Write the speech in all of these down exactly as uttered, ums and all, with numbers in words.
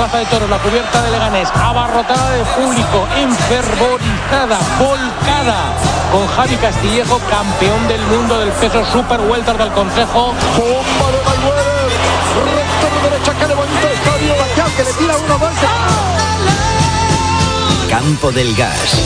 Plaza de Toros, la cubierta de Leganés, abarrotada de público, enfervorizada, volcada, con Javi Castillejo, campeón del mundo del peso super welter del Consejo. Bomba de Mayweather, recta de derecha que levanta el estadio, Bacal, que le tira uno, dos. Campo del Gas.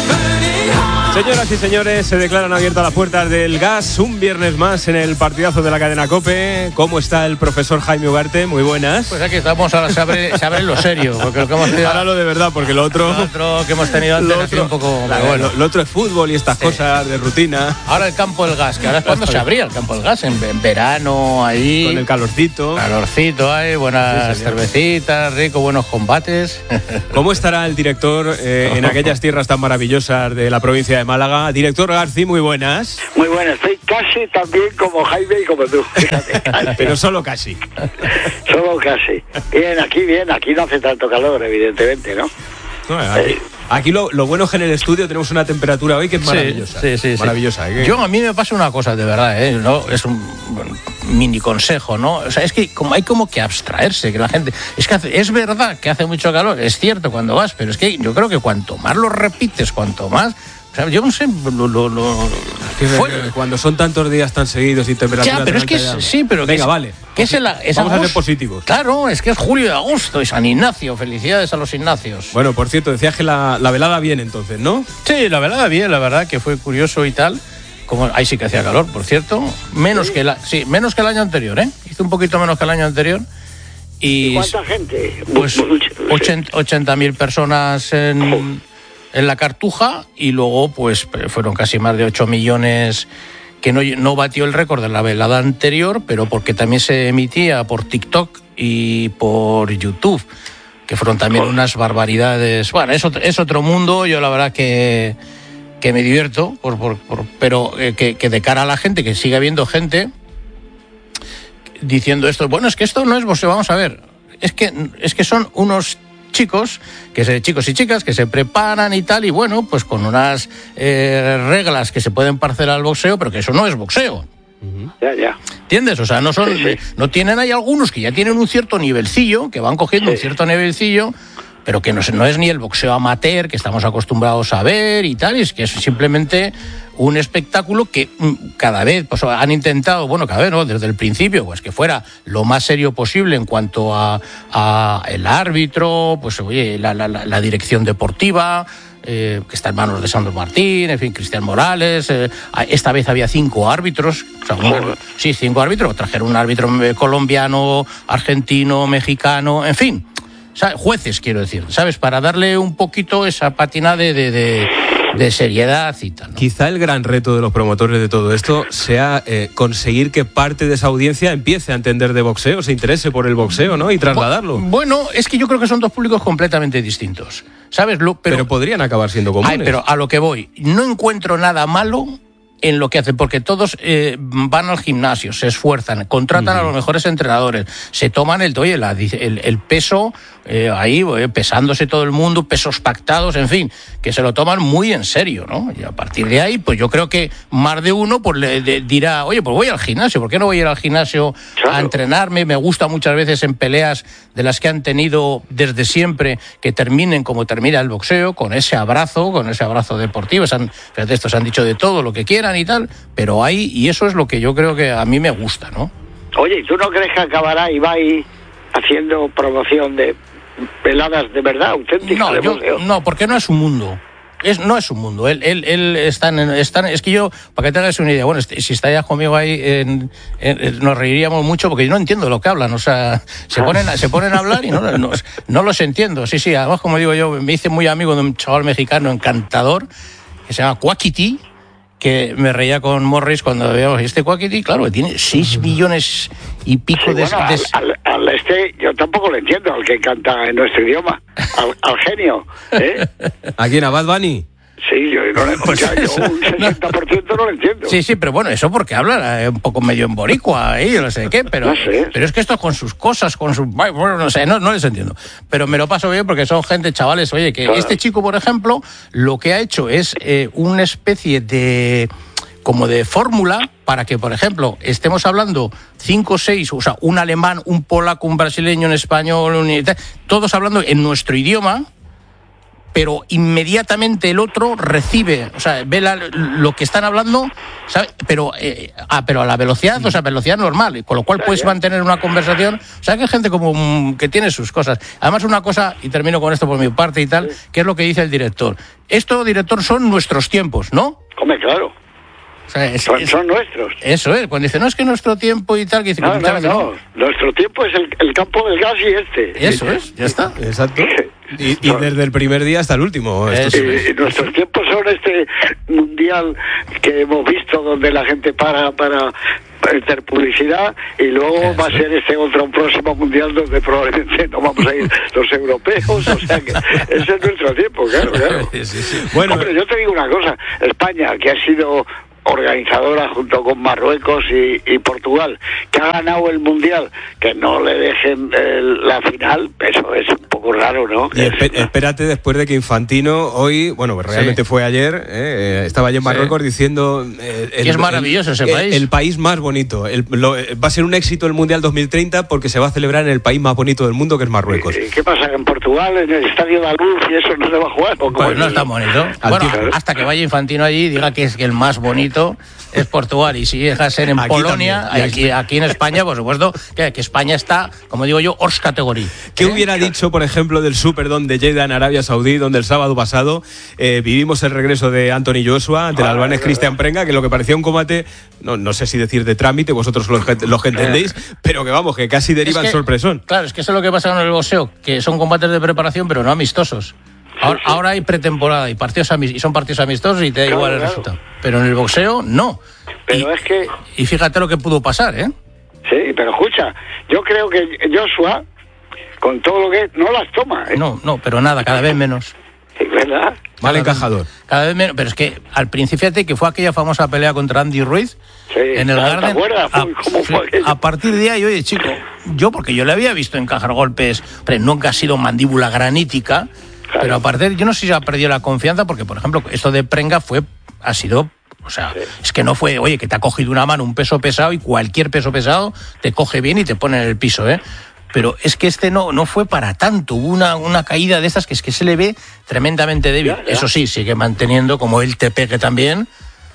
Señoras y señores, se declaran abiertas las puertas del Gas un viernes más en el partidazo de la cadena COPE. ¿Cómo está el profesor Jaime Ugarte? Muy buenas. Pues aquí estamos, ahora se abre, se abre lo serio, porque lo que hemos tenido, ahora lo de verdad, porque lo otro, lo otro que hemos tenido antes ha sido un poco... La, bueno. lo, lo otro es fútbol y estas sí. cosas de rutina. Ahora el campo del Gas, que ahora es cuando se abría el campo del Gas, en, en verano, ahí... Con el calorcito. Calorcito, hay buenas sí, cervecitas, rico, buenos combates. ¿Cómo estará el director eh, en aquellas tierras tan maravillosas de la provincia de Málaga? Director García, muy buenas. Muy buenas, estoy casi tan bien como Jaime y como tú. Fíjate, pero solo casi. Solo casi. Bien, aquí bien, aquí no hace tanto calor, evidentemente, ¿no? no aquí eh. aquí lo, lo bueno es que en el estudio tenemos una temperatura hoy que es maravillosa. Sí, sí, sí. Maravillosa. Sí. ¿eh? Yo, a mí me pasa una cosa, de verdad, ¿eh? ¿No? Es un bueno, mini consejo, ¿no? O sea, es que como hay como que abstraerse, que la gente... Es que hace, es verdad que hace mucho calor, es cierto cuando vas, pero es que yo creo que cuanto más lo repites, cuanto más... O sea, yo no sé, lo, lo, lo, fue... cuando son tantos días tan seguidos y temperaturas ya, pero es que es, sí, pero venga, que es, vale. Que es el, es Vamos agosto. a ser positivos. Claro, es que es julio y agosto y San Ignacio. Felicidades a los Ignacios. Bueno, por cierto, decías que la, la velada bien entonces, ¿no? Sí, la velada bien, la verdad que fue curioso y tal. Como ahí sí que hacía calor, por cierto, menos ¿Sí? que la, sí, menos que el año anterior, ¿eh? Hizo un poquito menos que el año anterior. Y, ¿Y cuánta gente? Pues ochenta mil personas en en la Cartuja, y luego pues fueron casi más de ocho millones, que no, no batió el récord de la velada anterior, pero porque también se emitía por TikTok y por YouTube, que fueron también unas barbaridades. Bueno, es otro, es otro mundo. Yo la verdad que, que me divierto, por, por, por, pero eh, que, que de cara a la gente, que sigue habiendo gente diciendo esto, bueno, es que esto no es boxeo, vamos a ver, es que, es que son unos chicos, que se, chicos y chicas que se preparan y tal, y bueno, pues con unas eh, reglas que se pueden parecer al boxeo, pero que eso no es boxeo. Uh-huh. Ya, ya. ¿Entiendes? O sea, no son, sí, sí. no tienen, hay algunos que ya tienen un cierto nivelcillo, que van cogiendo sí. un cierto nivelcillo, pero que no, no es ni el boxeo amateur que estamos acostumbrados a ver y tal, es que es simplemente un espectáculo que cada vez pues, han intentado, bueno, cada vez, ¿no? Desde el principio, pues que fuera lo más serio posible en cuanto a, a el árbitro, pues oye, la, la, la dirección deportiva, eh, que está en manos de Sandro Martín, en fin, Cristian Morales. Eh, esta vez había cinco árbitros, o sea, un, sí, cinco árbitros, trajeron un árbitro colombiano, argentino, mexicano, en fin. O sea, jueces, quiero decir, ¿sabes? Para darle un poquito esa patina de, de, de, de seriedad y tal, ¿no? Quizá el gran reto de los promotores de todo esto sea eh, conseguir que parte de esa audiencia empiece a entender de boxeo, se interese por el boxeo, ¿no? Y trasladarlo. Bueno, es que yo creo que son dos públicos completamente distintos, ¿sabes? Lo, pero, pero podrían acabar siendo comunes. Ay, pero a lo que voy, no encuentro nada malo en lo que hacen, porque todos eh, van al gimnasio, se esfuerzan, contratan uh-huh. a los mejores entrenadores, se toman el, oye, la, el, el peso eh, ahí, eh, pesándose todo el mundo, pesos pactados, en fin, que se lo toman muy en serio, ¿no? Y a partir de ahí, pues yo creo que más de uno pues le de, dirá, oye, pues voy al gimnasio, ¿por qué no voy a ir al gimnasio claro. a entrenarme? Me gusta muchas veces en peleas de las que han tenido desde siempre, que terminen como termina el boxeo, con ese abrazo, con ese abrazo deportivo. Se han, fíjate, estos han dicho de todo lo que quieran y tal, pero hay, y eso es lo que yo creo que a mí me gusta, ¿no? Oye, ¿y tú no crees que acabará Ibai haciendo promoción de veladas de verdad, auténticas? No, de yo, boxeo? no, porque no es un mundo. Es, no es un mundo, él, él, él está, en, está en, es que yo, para que te hagas una idea, bueno, si estarías conmigo ahí, en, en, nos reiríamos mucho porque yo no entiendo lo que hablan, o sea, se ponen, se ponen a hablar y no, no, no los entiendo, sí, sí, además como digo yo, me hice muy amigo de un chaval mexicano encantador, que se llama Cuaquiti, que me reía con Morris cuando veíamos este Cuaquiti, claro, que tiene seis millones y pico sí, de... Bueno, de... Al, al, al este, yo tampoco lo entiendo, al que canta en nuestro idioma, al, al genio, ¿eh? ¿A quién? ¿A Bad Bunny? Sí, yo no lo pues yo un sesenta por ciento no lo entiendo. Sí, sí, pero bueno, eso porque habla eh, un poco medio en boricua, ¿eh? Yo no sé qué, pero, no sé. pero es que esto con sus cosas, con sus... Bueno, no sé, no, no les entiendo. Pero me lo paso bien porque son gente, chavales, oye, que claro. Este chico, por ejemplo, lo que ha hecho es eh, una especie de... como de fórmula para que, por ejemplo, estemos hablando cinco o seis, o sea, un alemán, un polaco, un brasileño, un español, un... todos hablando en nuestro idioma, pero inmediatamente el otro recibe, o sea, ve la, lo que están hablando, ¿sabe? Pero, eh, ah, pero a la velocidad, o sea, velocidad normal, con lo cual puedes mantener una conversación. O sea, que hay gente como um, que tiene sus cosas. Además, una cosa, y termino con esto por mi parte y tal, que es lo que dice el director. Esto, director, son nuestros tiempos, ¿no? Come, claro. O sea, es, son, es, son nuestros. Eso es, cuando dice, no, es que nuestro tiempo y tal, que dice, no, que no, no, no, nuestro tiempo es el, el campo del gas y este. Eso es, ya está. Exacto. Y, y desde el primer día hasta el último. Estos... Y, y nuestros tiempos son este mundial que hemos visto donde la gente para para hacer publicidad y luego Eso. va a ser este otro próximo mundial donde probablemente no vamos a ir los europeos, o sea que ese es nuestro tiempo, claro, claro. Sí, sí. Bueno, hombre, yo te digo una cosa, España, que ha sido organizadora junto con Marruecos y, y Portugal, que ha ganado el mundial, que no le dejen el, la final, eso es un poco raro, ¿no? Y esp- espérate después de que Infantino hoy, bueno, realmente sí. fue ayer, eh, estaba allí en Marruecos sí. diciendo eh, el, que es maravilloso el, ese el, país, el país más bonito, el, lo, va a ser un éxito el mundial dos mil treinta porque se va a celebrar en el país más bonito del mundo, que es Marruecos. ¿Y qué pasa? ¿En Portugal, en el Estadio de la Luz y eso no se va a jugar? Pues no es tan bonito. Bueno, hasta que vaya Infantino allí y diga que es que el más bonito es Portugal, y si deja ser en aquí Polonia, y aquí, aquí en España, por supuesto, que, que España está, como digo yo, hors categoría. ¿Qué ¿Eh? hubiera dicho, por ejemplo, del Superdome de Jeddah en Arabia Saudí, donde el sábado pasado eh, vivimos el regreso de Anthony Joshua ante ah, el albanés Cristian Prenga, que lo que parecía un combate, no, no sé si decir de trámite, vosotros los, los que entendéis, pero que vamos, que casi deriva en sorpresón. Claro, es que eso es lo que pasa con el boxeo, que son combates de preparación, pero no amistosos. Ahora, sí, sí. ahora hay pretemporada y partidos amist- y son partidos amistosos y te da claro, igual el claro. resultado. Pero en el boxeo, no. Pero y, es que... Y fíjate lo que pudo pasar, ¿eh? Sí, pero escucha, yo creo que Joshua, con todo lo que... no las toma, ¿eh? No, no, pero nada, cada vez menos. ¿Es verdad? Mal encajador. Cada vez menos, pero es que al principio, fíjate que fue aquella famosa pelea contra Andy Ruiz sí, en el Garden. ¿Te acuerdas? A, ¿Cómo fue a partir de ahí, oye, chico, yo porque yo le había visto encajar golpes, pero nunca ha sido mandíbula granítica. Claro. Pero aparte, yo no sé si ha perdido la confianza, porque, por ejemplo, esto de Prenga fue, ha sido, o sea, sí. es que no fue, oye, que te ha cogido una mano un peso pesado y cualquier peso pesado te coge bien y te pone en el piso, ¿eh? Pero es que este no, no fue para tanto, hubo una, una caída de estas que es que se le ve tremendamente débil. Ya, ya. Eso sí, sigue manteniendo, como él te pegue también,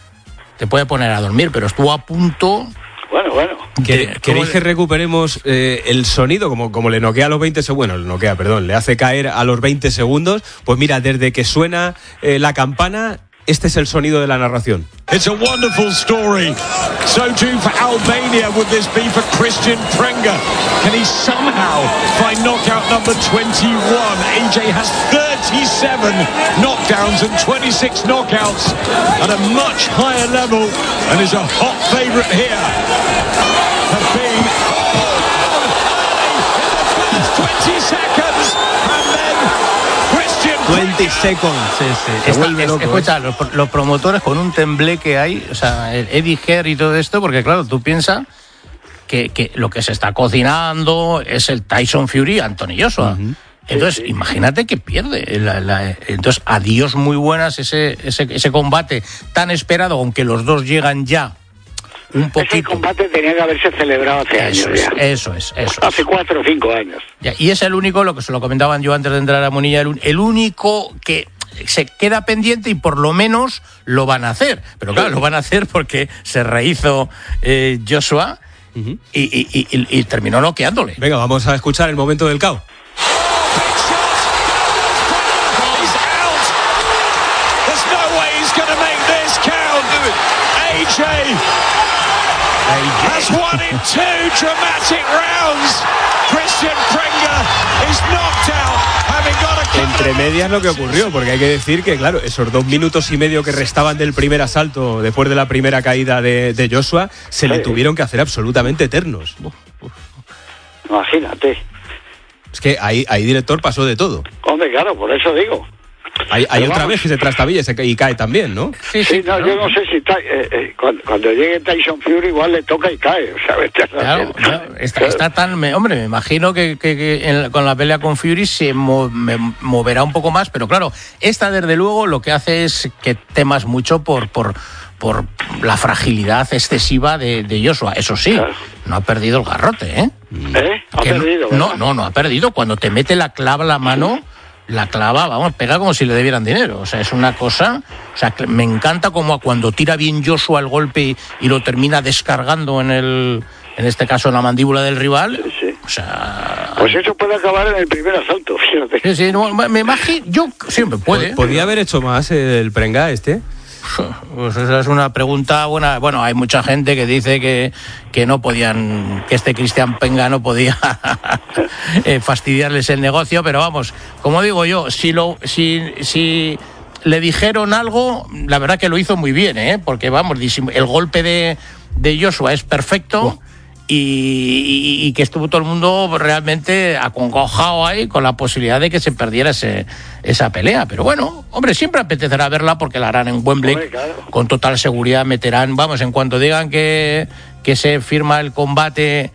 te puede poner a dormir, pero estuvo a punto... Bueno, bueno. ¿Queréis que recuperemos eh, el sonido? Como, como le noquea a los veinte segundos, bueno, le noquea, perdón, le hace caer a los veinte segundos. Pues mira, desde que suena eh, la campana, este es el sonido de la narración. It's a wonderful story. So too for Albania would this be for Christian Prenga. Can he somehow find knockout number twenty-one? A J has thirty-seven knockdowns and twenty-six knockouts at a much higher level and is a hot favourite here. Has been twenty seconds and then Christian veinte seconds, sí, sí. Se Esta, vuelve loco, escucha, ¿eh? los, los promotores con un temblé que hay, o sea, el Eddie Herr y todo esto, porque claro, tú piensas que, que lo que se está cocinando es el Tyson Fury Anthony Joshua. Uh-huh. Entonces, sí, sí. imagínate que pierde. La, la, entonces, adiós muy buenas ese, ese, ese combate tan esperado, aunque los dos llegan ya un poquito. Ese combate tenía que haberse celebrado hace eso años es, ya. Eso es, eso Hace es. cuatro o cinco años. Ya, y es el único, lo que se lo comentaban yo antes de entrar a Munilla, el, el único que se queda pendiente y por lo menos lo van a hacer. Pero claro, sí. lo van a hacer porque se rehizo eh, Joshua uh-huh. y, y, y, y, y terminó noqueándole. Venga, vamos a escuchar el momento del K O. A J has won in two dramatic rounds. Christian Prenga is knocked out, having got a Entre medias lo que ocurrió, porque hay que decir que, claro, esos dos minutos y medio que restaban del primer asalto después de la primera caída de, de Joshua, se sí. le tuvieron que hacer absolutamente eternos. Uf, uf. Imagínate. Es que ahí, ahí, director, pasó de todo. Hombre, claro, por eso digo. Hay, hay otra vez que se trastabilla y cae también, ¿no? Sí, sí, no, yo no sé si ta, eh, eh, cuando, cuando llegue Tyson Fury igual le toca y cae, o sea, claro, claro, está, está tan, me, hombre, me imagino que, que, que en, con la pelea con Fury se mo, me, moverá un poco más, pero claro, esta desde luego lo que hace es que temas mucho por, por, por la fragilidad excesiva de, de Joshua. Eso sí, claro, no ha perdido el garrote, ¿eh? ¿Eh? Ha que perdido, no, no, no, no ha perdido. Cuando te mete la clava a la mano, la clava, vamos, pega como si le debieran dinero. O sea, es una cosa... O sea, me encanta como cuando tira bien Joshua el golpe y, y lo termina descargando en el... En este caso en la mandíbula del rival. Sí, sí. O sea... Pues eso puede acabar en el primer asalto, fíjate. Sí, sí, no, me imagino... Yo siempre puede. ¿Podría haber hecho más el Prenga este? Pues esa es una pregunta buena. Bueno, hay mucha gente que dice que, que no podían, que este Cristian Prenga no podía eh, fastidiarles el negocio, pero vamos, como digo yo, si lo, si, si le dijeron algo, la verdad que lo hizo muy bien, ¿eh? Porque vamos, el golpe de, de Joshua es perfecto. Oh. Y, y, y que estuvo todo el mundo realmente acongojado ahí con la posibilidad de que se perdiera ese, esa pelea. Pero bueno, hombre, siempre apetecerá verla porque la harán en Wembley. Hombre, claro. Con total seguridad meterán, vamos, en cuanto digan que, que se firma el combate